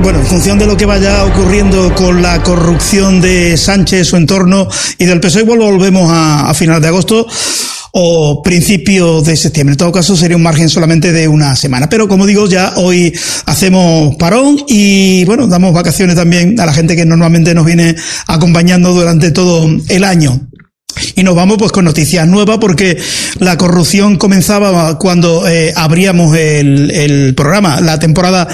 Bueno, en función de lo que vaya ocurriendo con la corrupción de Sánchez, su entorno y del PSOE, volvemos a final de agosto o principio de septiembre. En todo caso, sería un margen solamente de una semana. Pero como digo, ya hoy hacemos parón y, bueno, damos vacaciones también a la gente que normalmente nos viene acompañando durante todo el año. Y nos vamos pues con noticias nuevas, porque la corrupción comenzaba cuando abríamos el programa, la temporada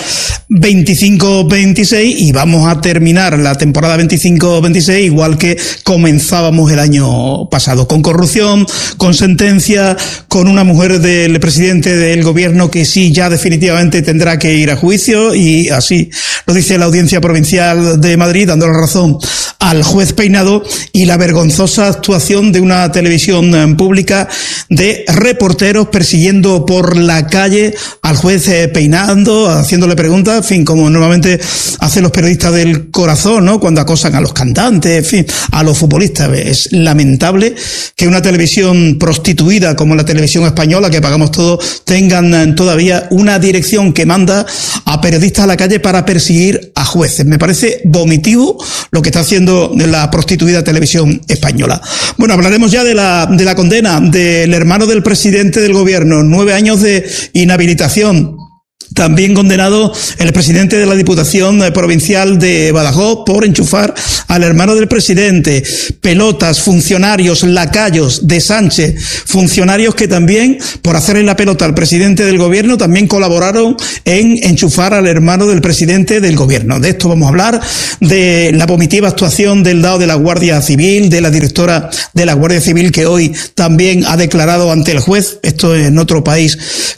25-26, y vamos a terminar la temporada 25-26 igual que comenzábamos el año pasado, con corrupción, con sentencia, con una mujer del presidente del gobierno que sí ya definitivamente tendrá que ir a juicio, y así lo dice la Audiencia Provincial de Madrid, dando la razón al juez Peinado, y la vergonzosa actuación de una televisión pública de reporteros persiguiendo por la calle al juez Peinado, haciéndole preguntas, en fin, como normalmente hacen los periodistas del corazón, ¿no?, cuando acosan a los cantantes, en fin, a los futbolistas. Es lamentable que una televisión prostituida como la televisión española, que pagamos todos, tengan todavía una dirección que manda a periodistas a la calle para perseguir a jueces. Me parece vomitivo lo que está haciendo la prostituida televisión española. Bueno, hablaremos ya de la condena del hermano del presidente del gobierno, 9 años de inhabilitación. También condenado el presidente de la Diputación Provincial de Badajoz por enchufar al hermano del presidente. Pelotas, funcionarios, lacayos de Sánchez, funcionarios que también, por hacerle la pelota al presidente del gobierno, también colaboraron en enchufar al hermano del presidente del gobierno. De esto vamos a hablar, de la vomitiva actuación del DAO de la Guardia Civil, de la directora de la Guardia Civil, que hoy también ha declarado ante el juez, esto en otro país,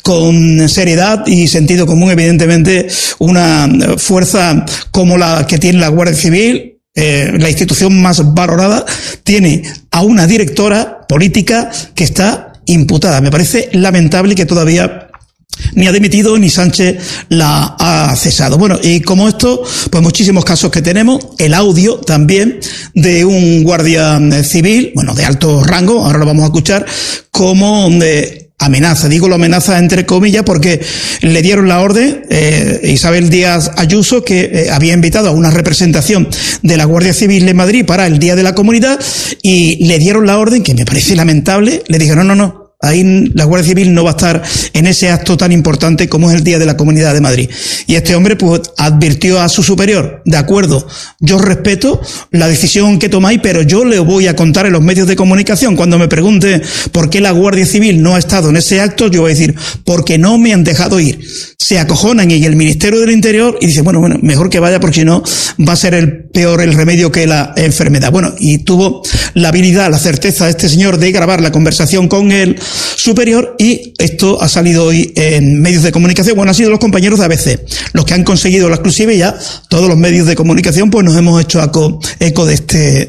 con seriedad y sentido común, evidentemente, una fuerza como la que tiene la Guardia Civil, la institución más valorada, tiene a una directora política que está imputada. Me parece lamentable que todavía ni ha dimitido ni Sánchez la ha cesado. Bueno, y como esto, pues muchísimos casos que tenemos, el audio también de un guardia civil, bueno, de alto rango, ahora lo vamos a escuchar, como amenaza, digo la amenaza entre comillas porque le dieron la orden, Isabel Díaz Ayuso, que había invitado a una representación de la Guardia Civil en Madrid para el Día de la Comunidad, y le dieron la orden, que me parece lamentable, le dijeron no, ahí la Guardia Civil no va a estar en ese acto tan importante como es el Día de la Comunidad de Madrid. Y este hombre pues advirtió a su superior: de acuerdo, yo respeto la decisión que tomáis, pero yo le voy a contar en los medios de comunicación. Cuando me pregunte por qué la Guardia Civil no ha estado en ese acto, yo voy a decir, porque no me han dejado ir. Se acojonan en el Ministerio del Interior y dicen, bueno, mejor que vaya, porque si no va a ser el remedio que la enfermedad. Bueno, y tuvo la habilidad, la certeza de este señor de grabar la conversación con el superior, y esto ha salido hoy en medios de comunicación. Bueno, han sido los compañeros de ABC los que han conseguido la exclusiva, y ya todos los medios de comunicación pues nos hemos hecho eco de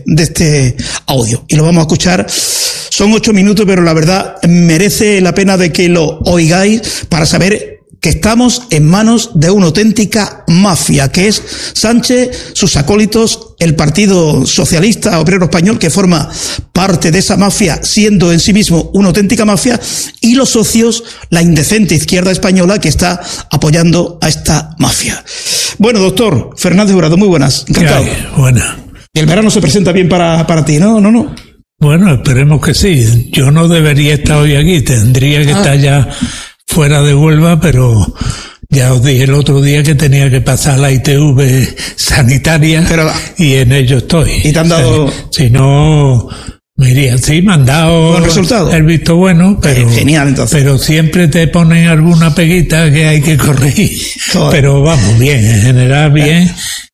este audio, y lo vamos a escuchar. Son 8 minutos, pero la verdad merece la pena de que lo oigáis para saber que estamos en manos de una auténtica mafia, que es Sánchez, sus acólitos, el Partido Socialista Obrero Español, que forma parte de esa mafia, siendo en sí mismo una auténtica mafia, y los socios, la indecente izquierda española, que está apoyando a esta mafia. Bueno, doctor Fernández Jurado, muy buenas. Encantado. Buena. Y el verano se presenta bien para ti, ¿no? No. Bueno, esperemos que sí. Yo no debería estar hoy aquí, tendría que estar ya fuera de Huelva, pero ya os dije el otro día que tenía que pasar la ITV sanitaria, y en ello estoy. ¿Y te han dado? Si no, me iría. Sí, me han dado buen resultado, el visto bueno, pero genial, entonces. Pero siempre te ponen alguna peguita que hay que corregir. Joder. Pero vamos, bien, en general bien.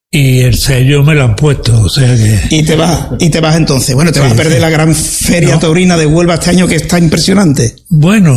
Y el sello me lo han puesto, o sea que... Y te vas entonces. Bueno, te vas a perder la gran feria taurina de Huelva este año, que está impresionante. Bueno,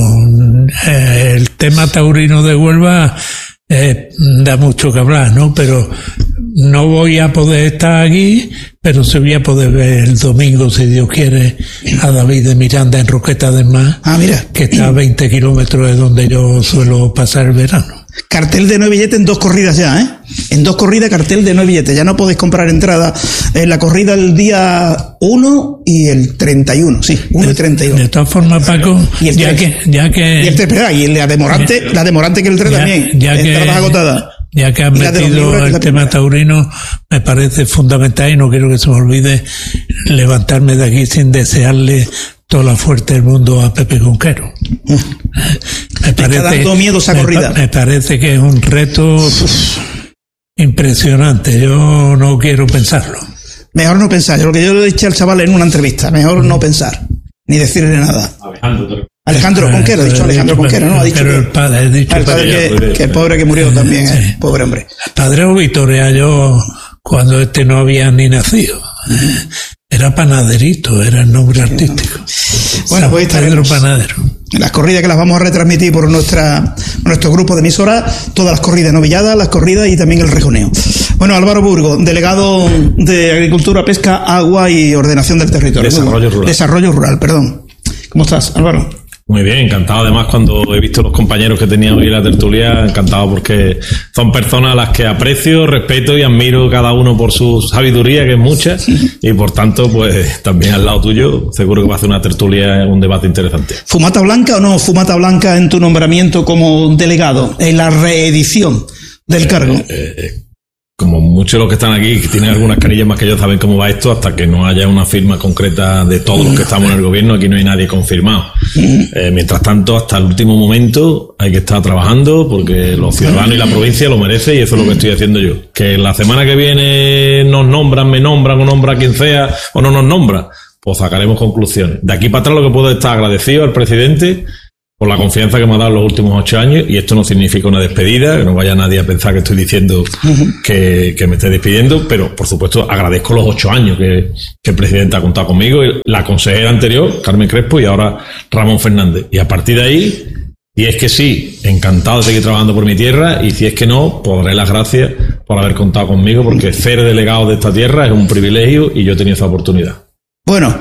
el tema taurino de Huelva da mucho que hablar, ¿no? Pero no voy a poder estar aquí, pero se voy a poder ver el domingo, si Dios quiere, a David de Miranda en Roqueta del Mar. Mira. Que está a 20 kilómetros de donde yo suelo pasar el verano. Cartel de 9 billetes en 2 corridas ya, ¿eh? En 2 corridas, cartel de 9 billetes. Ya no podéis comprar entrada en la corrida el día 1 y el 31. Sí, 1 y 31. De todas formas, Paco, y el 3. ya que... Y el 3, espera, y la de Morante que el 3 también. Entradas agotadas. Ya que has metido el tema taurino, me parece fundamental y no quiero que se me olvide levantarme de aquí sin desearle toda la suerte del mundo a Pepe Conquero. Me está dando miedo esa corrida. Me parece que es un reto impresionante. Yo no quiero pensarlo. Mejor no pensar. Lo que yo le he dicho al chaval en una entrevista, mejor no pensar, ni decirle nada. Alejandro Conquero, ha dicho Alejandro Conquero, ¿no? Ha dicho pero el padre, que pobre que murió también, sí. Pobre hombre. El padre o Vitoria, yo, cuando no había ni nacido, era Panaderito, era el nombre artístico. Bueno, pues Pedro Panadero. Las corridas que las vamos a retransmitir por nuestro grupo de emisoras, todas las corridas novilladas, las corridas y también el rejoneo. Bueno, Álvaro Burgo, delegado de Agricultura, Pesca, Agua y Ordenación del Territorio. Desarrollo Rural, perdón. ¿Cómo estás, Álvaro? Muy bien, encantado. Además, cuando he visto los compañeros que tenía hoy en la tertulia, encantado porque son personas a las que aprecio, respeto y admiro cada uno por su sabiduría, que es mucha, y por tanto, pues también al lado tuyo, seguro que va a hacer una tertulia, un debate interesante. ¿Fumata blanca o no fumata blanca en tu nombramiento como delegado, en la reedición del cargo? Como muchos de los que están aquí, que tienen algunas canillas más que yo, saben cómo va esto, hasta que no haya una firma concreta de todos los que estamos en el gobierno, aquí no hay nadie confirmado. Mientras tanto, hasta el último momento hay que estar trabajando porque los ciudadanos y la provincia lo merecen, y eso es lo que estoy haciendo yo. Que la semana que viene nos nombran, me nombran o nombra a quien sea, o no nos nombra, pues sacaremos conclusiones. De aquí para atrás lo que puedo es estar agradecido al presidente por la confianza que me ha dado en los últimos 8 años, y esto no significa una despedida, que no vaya nadie a pensar que estoy diciendo que me esté despidiendo, pero por supuesto agradezco los 8 años que el presidente ha contado conmigo, la consejera anterior, Carmen Crespo, y ahora Ramón Fernández. Y a partir de ahí, si es que sí, encantado de seguir trabajando por mi tierra, y si es que no, pues daré las gracias por haber contado conmigo, porque ser delegado de esta tierra es un privilegio y yo he tenido esa oportunidad. Bueno,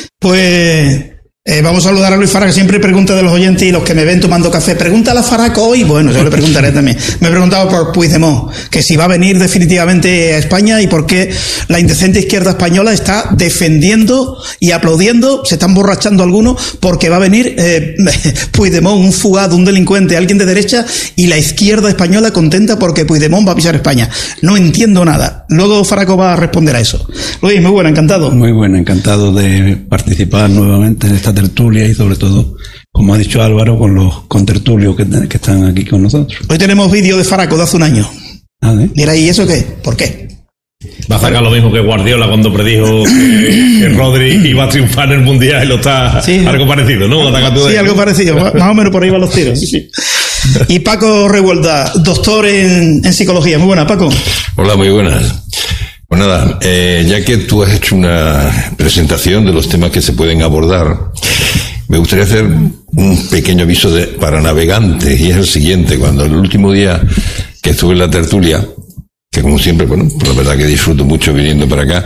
pues vamos a saludar a Luis Faraco, que siempre pregunta de los oyentes y los que me ven tomando café. Pregúntale a Faraco hoy. Bueno, yo le preguntaré también. Me he preguntado por Puigdemont, que si va a venir definitivamente a España y por qué la indecente izquierda española está defendiendo y aplaudiendo, se están borrachando algunos, porque va a venir Puigdemont, un fugado, un delincuente, alguien de derecha, y la izquierda española contenta porque Puigdemont va a pisar España. No entiendo nada. Luego Faraco va a responder a eso. Luis, muy buena, encantado. Muy buena, encantado de participar nuevamente en esta tertulia y sobre todo, como ha dicho Álvaro, con los contertulios que están aquí con nosotros. Hoy tenemos vídeo de Faraco de hace un año. Mira, ¿y eso qué? ¿Por qué? Va a sacar lo mismo que Guardiola cuando predijo que Rodri iba a triunfar en el Mundial, y lo está algo parecido, ¿no? Sí, algo parecido, más o menos por ahí van los tiros. Sí. Y Paco Revuelta, doctor en psicología. Muy buena, Paco. Hola, muy buenas. Pues nada, ya que tú has hecho una presentación de los temas que se pueden abordar, me gustaría hacer un pequeño aviso para navegantes, y es el siguiente. Cuando el último día que estuve en la tertulia, que como siempre, bueno, pues la verdad que disfruto mucho viniendo para acá,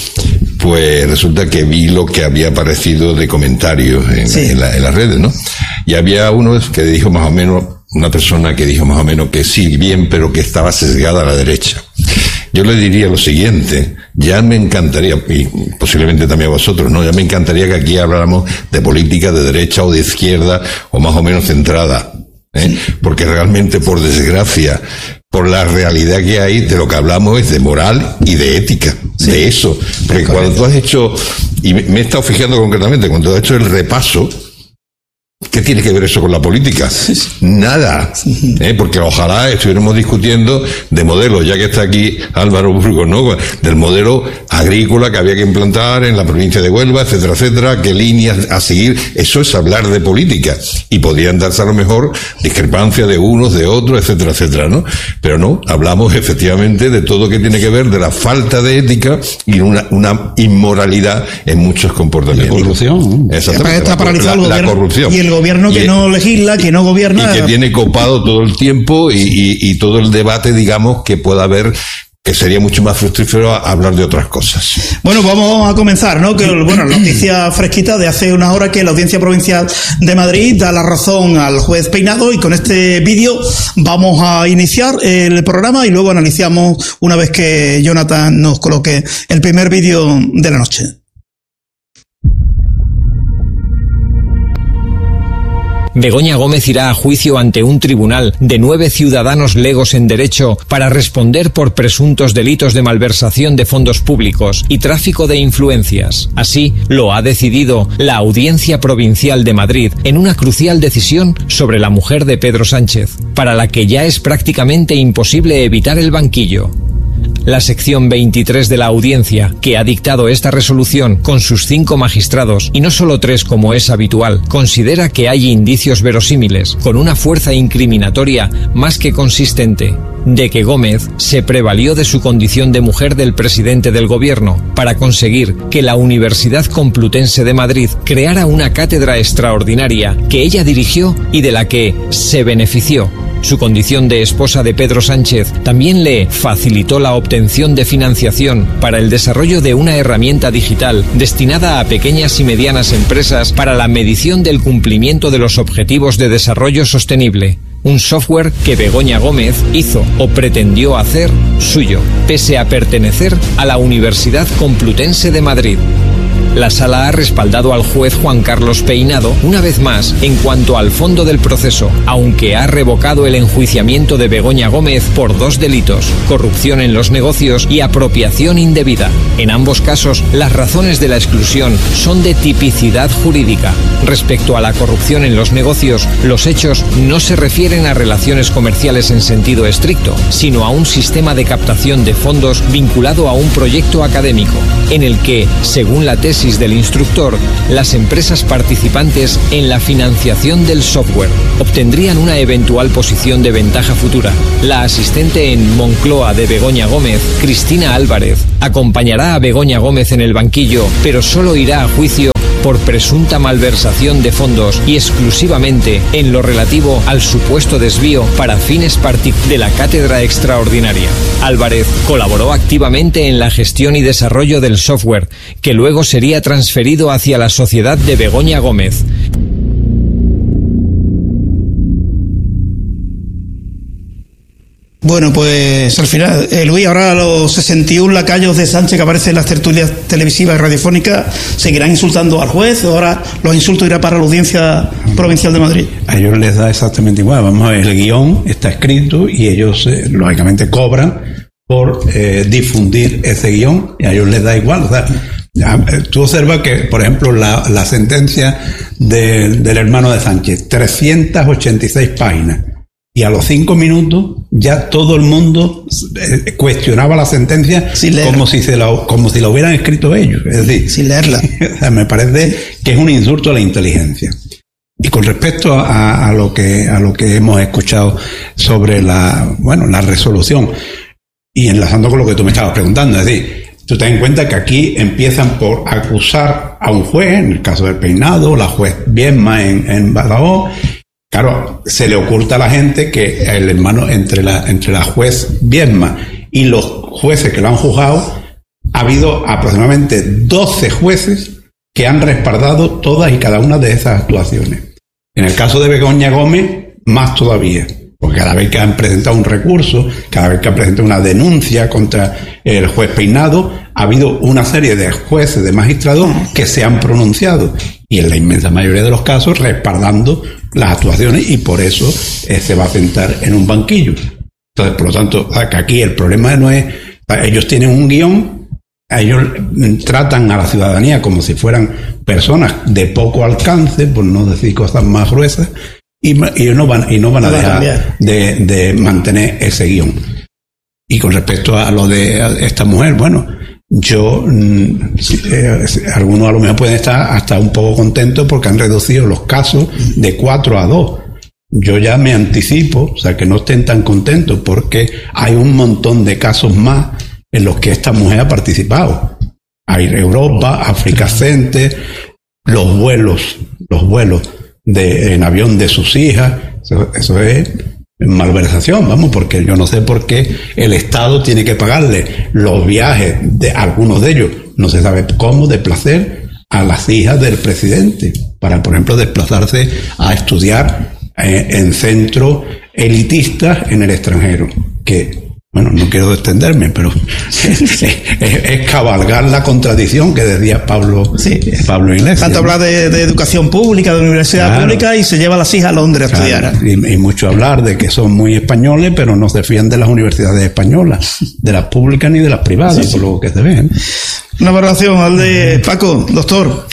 pues resulta que vi lo que había aparecido de comentarios en las redes, ¿no? Y había uno que dijo más o menos, una persona que dijo más o menos que sí, bien, pero que estaba sesgada a la derecha. Yo le diría lo siguiente: ya me encantaría, y posiblemente también a vosotros, ¿no? Ya me encantaría que aquí habláramos de política de derecha o de izquierda, o más o menos centrada, porque realmente, por desgracia, por la realidad que hay, de lo que hablamos es de moral y de ética, de eso. Porque cuando tú has hecho, y me he estado fijando concretamente, cuando tú has hecho el repaso, ¿qué tiene que ver eso con la política? Nada, porque ojalá estuviéramos discutiendo de modelos, ya que está aquí Álvaro Burgos, ¿no? Del modelo agrícola que había que implantar en la provincia de Huelva, etcétera, etcétera, qué líneas a seguir. Eso es hablar de política, y podrían darse a lo mejor discrepancias de unos, de otros, etcétera, etcétera, ¿no? Pero no, hablamos efectivamente de todo lo que tiene que ver de la falta de ética y una inmoralidad en muchos comportamientos. La corrupción. Exactamente. Está paralizado la corrupción. Y el gobierno que no legisla, que no gobierna. Y que tiene copado todo el tiempo y todo el debate, digamos, que pueda haber, que sería mucho más fructífero hablar de otras cosas. Bueno, vamos a comenzar, ¿no? Que, bueno, la noticia fresquita de hace una hora, que la Audiencia Provincial de Madrid da la razón al juez Peinado, y con este vídeo vamos a iniciar el programa y luego analizamos una vez que Jonathan nos coloque el primer vídeo de la noche. Begoña Gómez irá a juicio ante un tribunal de 9 ciudadanos legos en derecho para responder por presuntos delitos de malversación de fondos públicos y tráfico de influencias. Así lo ha decidido la Audiencia Provincial de Madrid en una crucial decisión sobre la mujer de Pedro Sánchez, para la que ya es prácticamente imposible evitar el banquillo. La sección 23 de la audiencia, que ha dictado esta resolución con sus 5 magistrados, y no solo 3 como es habitual, considera que hay indicios verosímiles, con una fuerza incriminatoria más que consistente, de que Gómez se prevalió de su condición de mujer del presidente del gobierno para conseguir que la Universidad Complutense de Madrid creara una cátedra extraordinaria que ella dirigió y de la que se benefició. Su condición de esposa de Pedro Sánchez también le facilitó la obtención de financiación para el desarrollo de una herramienta digital destinada a pequeñas y medianas empresas para la medición del cumplimiento de los objetivos de desarrollo sostenible. Un software que Begoña Gómez hizo o pretendió hacer suyo, pese a pertenecer a la Universidad Complutense de Madrid. La Sala ha respaldado al juez Juan Carlos Peinado una vez más en cuanto al fondo del proceso, aunque ha revocado el enjuiciamiento de Begoña Gómez por 2 delitos: corrupción en los negocios y apropiación indebida. En ambos casos, las razones de la exclusión son de tipicidad jurídica. Respecto a la corrupción en los negocios, los hechos no se refieren a relaciones comerciales en sentido estricto, sino a un sistema de captación de fondos vinculado a un proyecto académico, en el que, según la tesis del instructor, las empresas participantes en la financiación del software obtendrían una eventual posición de ventaja futura. La asistente en Moncloa de Begoña Gómez, Cristina Álvarez, acompañará a Begoña Gómez en el banquillo, pero solo irá a juicio por presunta malversación de fondos y exclusivamente en lo relativo al supuesto desvío para fines de la cátedra extraordinaria. Álvarez colaboró activamente en la gestión y desarrollo del software, que luego sería transferido hacia la sociedad de Begoña Gómez. Bueno, pues al final, Luis, ahora los 61 lacayos de Sánchez que aparecen en las tertulias televisivas y radiofónicas seguirán insultando al juez, o ahora los insultos irán para la Audiencia Provincial de Madrid. A ellos les da exactamente igual. Vamos a ver, el guión está escrito y ellos lógicamente cobran por difundir ese guión, y a ellos les da igual. O sea, tú observas que, por ejemplo, la sentencia del hermano de Sánchez, 386 páginas. Y a los 5 minutos ya todo el mundo cuestionaba la sentencia como si la hubieran escrito ellos. Es decir, sin leerla. O sea, me parece que es un insulto a la inteligencia. Y con respecto a lo que hemos escuchado sobre la resolución, y enlazando con lo que tú me estabas preguntando, es decir, tú ten en cuenta que aquí empiezan por acusar a un juez, en el caso del Peinado, la juez Viedma en Badajoz. Claro, se le oculta a la gente que el hermano entre la juez Viedma y los jueces que lo han juzgado, ha habido aproximadamente 12 jueces que han respaldado todas y cada una de esas actuaciones. En el caso de Begoña Gómez, más todavía, porque cada vez que han presentado un recurso, cada vez que han presentado una denuncia contra el juez Peinado, ha habido una serie de jueces, de magistrados que se han pronunciado, y en la inmensa mayoría de los casos respaldando las actuaciones, y por eso se va a sentar en un banquillo. Entonces, por lo tanto, que aquí el problema no es... Ellos tienen un guión, ellos tratan a la ciudadanía como si fueran personas de poco alcance, por no decir cosas más gruesas, y no van a dejar de mantener ese guión. Y con respecto a lo de esta mujer, bueno, algunos a lo mejor pueden estar hasta un poco contentos porque han reducido los casos de 4 a 2. Yo ya me anticipo, o sea, que no estén tan contentos, porque hay un montón de casos más en los que esta mujer ha participado. Hay Europa, África Center, los vuelos en avión de sus hijas, eso es malversación, vamos, porque yo no sé por qué el Estado tiene que pagarle los viajes de algunos de ellos, no se sabe cómo, de placer a las hijas del presidente, para, por ejemplo, desplazarse a estudiar en centros elitistas en el extranjero, que bueno, no quiero extenderme, pero es cabalgar la contradicción que decía Pablo Iglesias. Tanto hablar de educación pública, de universidad pública, y se lleva a las hijas a Londres a estudiar. Y mucho hablar de que son muy españoles, pero no se fían de las universidades españolas, de las públicas ni de las privadas, por lo que se ven. Una valoración al de Paco, doctor.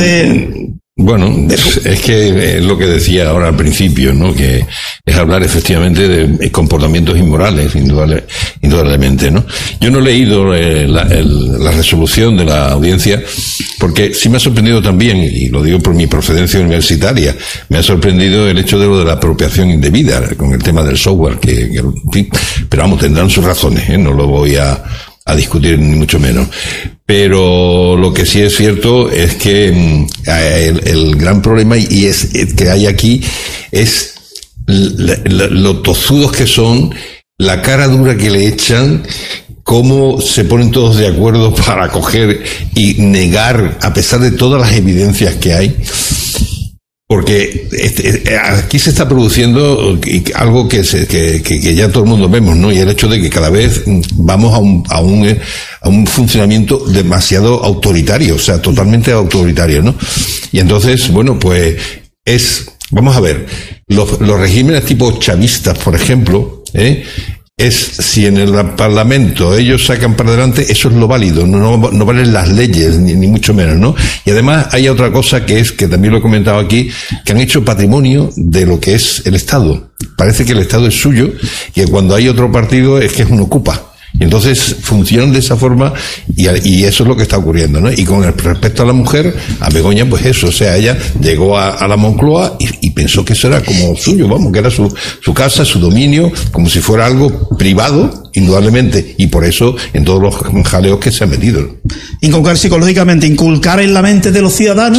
Bueno, es que es lo que decía ahora al principio, ¿no? Que es hablar efectivamente de comportamientos inmorales, indudablemente, ¿no? Yo no he leído la resolución de la audiencia, porque sí me ha sorprendido también, y lo digo por mi procedencia universitaria, me ha sorprendido el hecho de lo de la apropiación indebida con el tema del software, pero vamos, tendrán sus razones, no lo voy a discutir ni mucho menos. Pero lo que sí es cierto es que el gran problema y es que hay aquí es lo tozudos que son, la cara dura que le echan, cómo se ponen todos de acuerdo para coger y negar a pesar de todas las evidencias que hay. Porque aquí se está produciendo algo que ya todo el mundo vemos, ¿no? Y el hecho de que cada vez vamos a un funcionamiento demasiado autoritario, o sea, totalmente autoritario, ¿no? Y entonces, bueno, pues vamos a ver, los regímenes tipo chavistas, por ejemplo, si en el Parlamento ellos sacan para adelante, eso es lo válido, no valen las leyes, ni mucho menos, ¿no? Y además hay otra cosa que también lo he comentado aquí, que han hecho patrimonio de lo que es el Estado. Parece que el Estado es suyo, y que cuando hay otro partido es que es un ocupa. Y entonces funcionan de esa forma y eso es lo que está ocurriendo, ¿no? Y con respecto a la mujer, a Begoña, pues eso, o sea, ella llegó a la Moncloa y pensó que eso era como suyo, vamos, que era su casa, su dominio, como si fuera algo privado, indudablemente, y por eso en todos los jaleos que se ha metido. Inculcar psicológicamente, inculcar en la mente de los ciudadanos